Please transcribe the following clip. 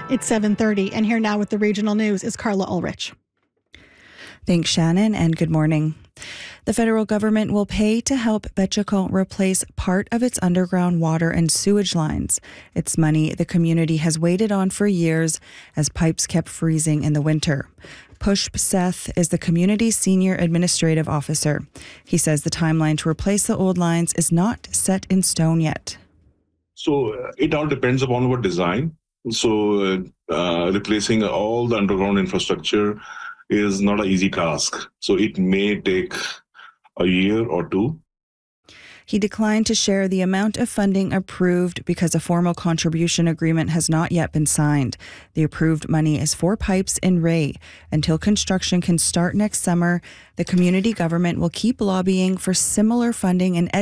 It's 7:30, and here now with the regional news is Carla Ulrich. Thanks, Shannon, and good morning. The federal government will pay to help Betchakon replace part of its underground water and sewage lines. It's money the community has waited on for years as pipes kept freezing in the winter. Pushp Seth is the community's senior administrative officer. He says the timeline to replace the old lines is not set in stone yet. So it all depends upon our design. So replacing all the underground infrastructure is not an easy task. So it may take a year or two. He declined to share the amount of funding approved because a formal contribution agreement has not yet been signed. The approved money is for pipes in Ray. Until construction can start next summer, the community government will keep lobbying for similar funding in